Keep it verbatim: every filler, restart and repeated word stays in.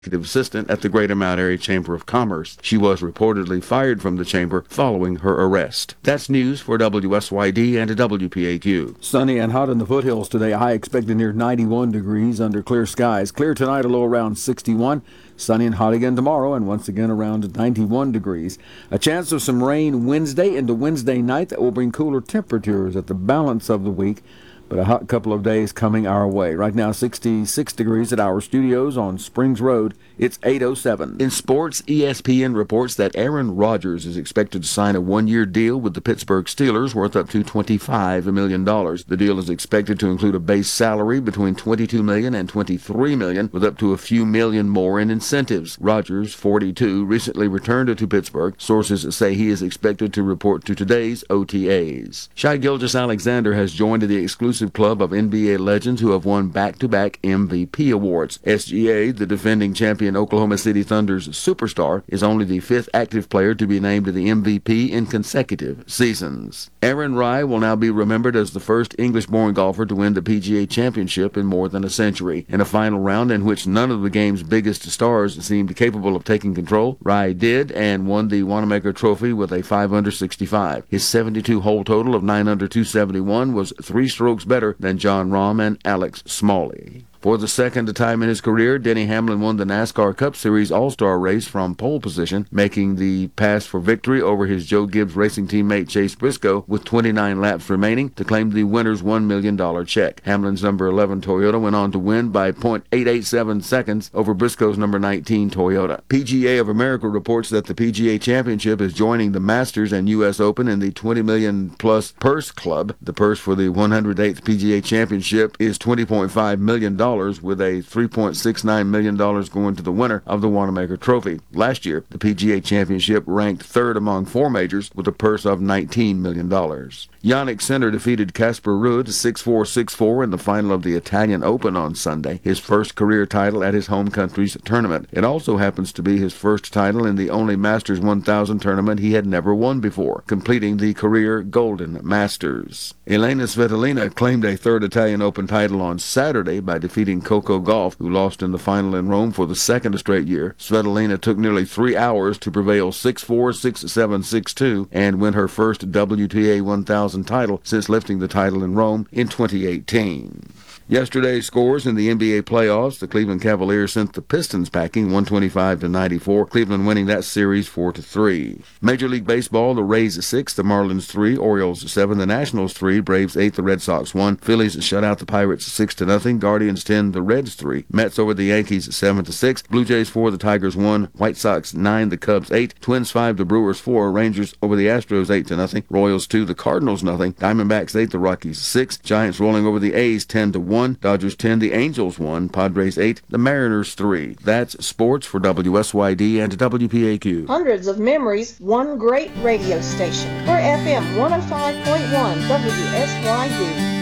executive assistant at the Greater Mount Area Chamber of Commerce. She was reportedly fired from the chamber following her arrest. That's news for W S Y D and W P A Q. Sunny and hot in the foothills today. High expected near ninety-one degrees under clear skies. Clear tonight, a low around sixty-one. Sunny and hot again tomorrow, and once again around ninety-one degrees. A chance of some rain Wednesday into Wednesday night that will bring cooler temperatures at the balance of the week. But a hot couple of days coming our way. Right now, sixty-six degrees at our studios on Springs Road. It's eight oh seven. In sports, E S P N reports that Aaron Rodgers is expected to sign a one-year deal with the Pittsburgh Steelers worth up to twenty-five million dollars. The deal is expected to include a base salary between twenty-two million dollars and twenty-three million dollars, with up to a few million more in incentives. Rodgers, forty-two, recently returned to Pittsburgh. Sources say he is expected to report to today's O T As. Shai Gilgeous-Alexander has joined the exclusive club of N B A legends who have won back-to-back M V P awards. S G A, the defending champion Oklahoma City Thunder's superstar, is only the fifth active player to be named the M V P in consecutive seasons. Aaron Rai will now be remembered as the first English-born golfer to win the P G A Championship in more than a century. In a final round in which none of the game's biggest stars seemed capable of taking control, Rai did and won the Wanamaker Trophy with a five under sixty-five. His seventy-two hole total of nine under two seventy-one was three strokes better than John Rahm and Alex Smalley. For the second time in his career, Denny Hamlin won the NASCAR Cup Series All-Star race from pole position, making the pass for victory over his Joe Gibbs Racing teammate Chase Briscoe with twenty-nine laps remaining to claim the winner's one million dollars check. Hamlin's number eleven Toyota went on to win by point eight eight seven seconds over Briscoe's number nineteen Toyota. P G A of America reports that the P G A Championship is joining the Masters and U S Open in the twenty million dollars plus purse club. The purse for the one hundred eighth P G A Championship is twenty point five million dollars. With a three point six nine million dollars going to the winner of the Wanamaker Trophy. Last year, the P G A Championship ranked third among four majors with a purse of nineteen million dollars. Jannik Sinner defeated Casper Ruud six four six four in the final of the Italian Open on Sunday, his first career title at his home country's tournament. It also happens to be his first title in the only Masters one thousand tournament he had never won before, completing the career Golden Masters. Elena Svitolina claimed a third Italian Open title on Saturday by defeating Coco Gauff, who lost in the final in Rome for the second straight year. Svitolina took nearly three hours to prevail six four, six seven, six two and win her first W T A one thousand title since lifting the title in Rome in twenty eighteen. Yesterday's scores in the N B A playoffs, the Cleveland Cavaliers sent the Pistons packing one twenty-five to ninety-four, Cleveland winning that series four to three. Major League Baseball, the Rays six, the Marlins three, Orioles seven, the Nationals three, Braves eight, the Red Sox one, Phillies shut out the Pirates six to nothing, Guardians ten, the Reds three, Mets over the Yankees seven to six, Blue Jays four, the Tigers one, White Sox nine, the Cubs eight, Twins five, the Brewers four, Rangers over the Astros eight to nothing, Royals two, the Cardinals nothing, Diamondbacks eight, the Rockies six, Giants rolling over the A's ten to one, Dodgers ten, the Angels one, Padres eight, the Mariners three. That's sports for W S Y D and W P A Q. Hundreds of memories, one great radio station. For F M one oh five point one W S Y D.